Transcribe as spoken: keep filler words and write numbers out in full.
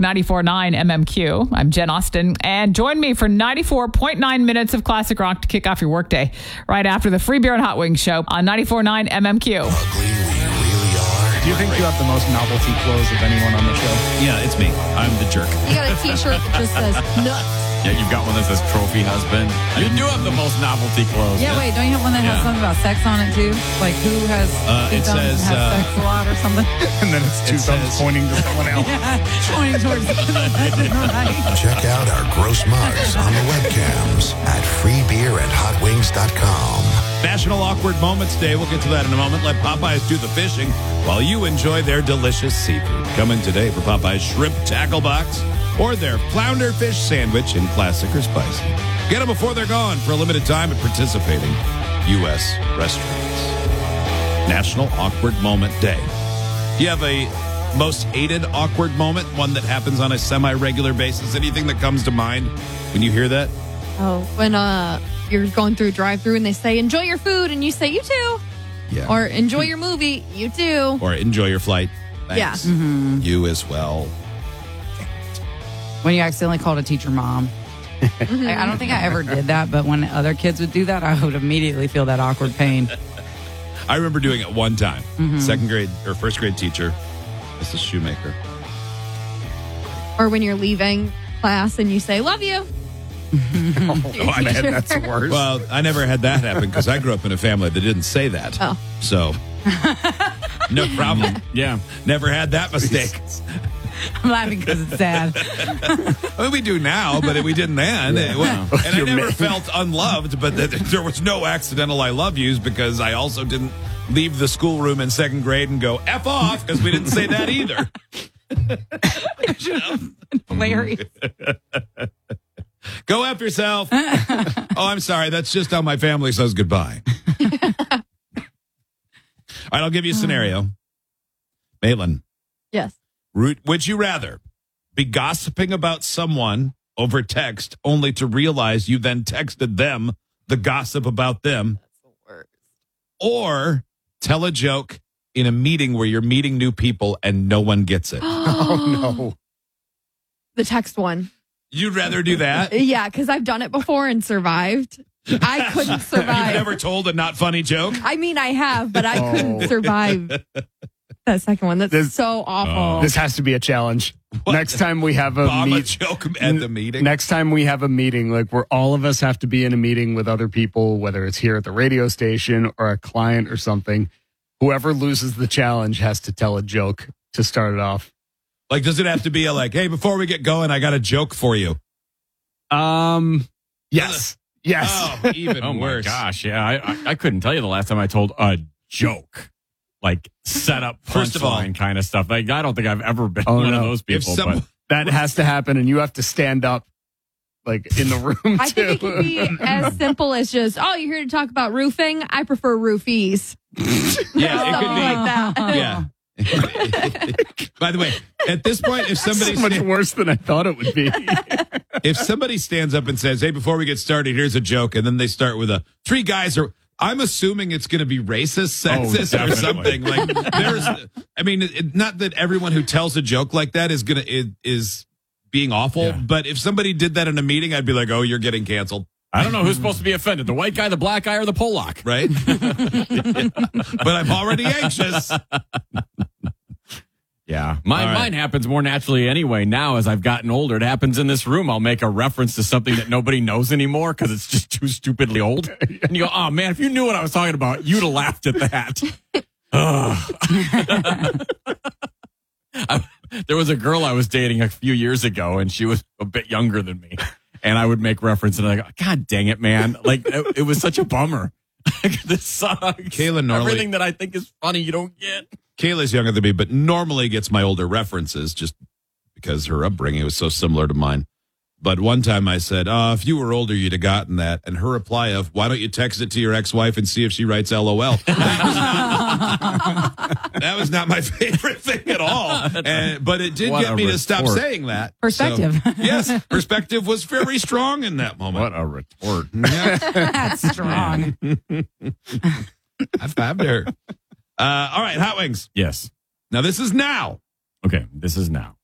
ninety-four point nine M M Q. I'm Jen Austen, and join me for ninety-four point nine minutes of classic rock to kick off your workday right after the Free Beer and Hot Wings show on ninety-four point nine M M Q. Ugly we really are. Do you think you have the most novelty clothes of anyone on the show? Yeah, it's me. I'm the jerk. You got a t-shirt that just says nuts. Yeah, you've got one that says trophy husband. You do have the most novelty clothes. Yeah, wait, don't you have one that has Yeah. something about sex on it too? Like who has Uh, who it doesn't says, have uh, sex a lot or something? And then it's two It thumbs says- pointing to someone else. Pointing towards the right. Check out our gross mugs on the webcams at free beer and hot wings dot com. National Awkward Moments Day. We'll get to that in a moment. Let Popeyes do the fishing while you enjoy their delicious seafood. Coming today for Popeyes Shrimp Tackle Box or their Flounder Fish Sandwich in classic or spicy. Get them before they're gone for a limited time at participating U S restaurants. National Awkward Moment Day. Do you have a most hated awkward moment? One that happens on a semi-regular basis? Anything that comes to mind when you hear that? Oh, when uh you're going through a drive-through and they say, enjoy your food, and you say, you too. Yeah. Or enjoy your movie, you too. Or enjoy your flight. Thanks. Yeah. Mm-hmm. You as well. When you accidentally called a teacher mom. I, I don't think I ever did that, but when other kids would do that, I would immediately feel that awkward pain. I remember doing it one time. Mm-hmm. Second grade or first grade teacher, Missus Shoemaker. Or when you're leaving class and you say, love you. Oh, man, that's worse. Well, I never had that happen because I grew up in a family that didn't say that. Oh. So, no problem. Yeah. Never had that mistake. I'm laughing because it's sad. I mean, we do now, but we didn't then. It was- and I You're never ma- felt unloved, but th- there was no accidental I love yous because I also didn't leave the schoolroom in second grade and go F off because we didn't say that either. Hilarious. Go F yourself. Oh, I'm sorry. That's just how my family says goodbye. All right, I'll give you a scenario. Maitland, Yes. root- would you rather be gossiping about someone over text only to realize you then texted them the gossip about them, That's the worst. or tell a joke in a meeting where you're meeting new people and no one gets it? Oh, no. The text one. You'd rather do that? Yeah, because I've done it before and survived. I couldn't You've survive. never told a not funny joke? I mean, I have, but I Oh. couldn't survive that second one. That's This- so awful. This has to be a challenge. What? Next time we have a Bomb a meet, joke at the meeting? next time we have a meeting, like where all of us have to be in a meeting with other people, whether it's here at the radio station or a client or something, whoever loses the challenge has to tell a joke to start it off. Like, does it have to be a like, hey, before we get going, I got a joke for you? Um, yes, yes. Oh, even Oh my worse. gosh, yeah. I, I I couldn't tell you the last time I told a joke, like set up First of all- punchline kind of stuff. Like I don't think I've ever been Oh, one no. of those If people. some- but That has to happen, and you have to stand up, like in the room I too. think it could be as simple as just, oh, you're here to talk about roofing? I prefer roofies. Yeah, it Something could be. like that. Yeah. By the way, at this point, if somebody so much sta- worse than I thought it would be. if somebody stands up and says, "Hey, before we get started, here's a joke," and then they start with a three guys are. I'm assuming it's going to be racist, sexist, or definitely. something. Like there's, I mean, it, not that everyone who tells a joke like that is gonna is, is being awful, Yeah. but if somebody did that in a meeting, I'd be like, "Oh, you're getting canceled." I don't know who's supposed to be offended: the white guy, the black guy, or the Polak. Right? But I'm already anxious. Yeah, mine, All right. mine happens more naturally anyway. Now, as I've gotten older, it happens in this room. I'll make a reference to something that nobody knows anymore because it's just too stupidly old. And you go, "Oh man, if you knew what I was talking about, you'd have laughed at that." Ugh. I, there was a girl I was dating a few years ago, and she was a bit younger than me. And I would make reference, and I go, "God dang it, man! Like it, it was such a bummer. This sucks. Kayla normally- Everything that I think is funny, you don't get." Kayla's younger than me, but normally gets my older references just because her upbringing was so similar to mine. But one time I said, uh, if you were older, you'd have gotten that. And her reply of, why don't you text it to your ex-wife and see if she writes L O L? That was not, that was not my favorite thing at all. And, but it did What get a me to stop retort. saying that. Perspective. So, yes, perspective was very strong in that moment. What a retort! That's strong. High five to her. Uh, all right, Hot Wings. Yes. Now, this is now. Okay, this is now.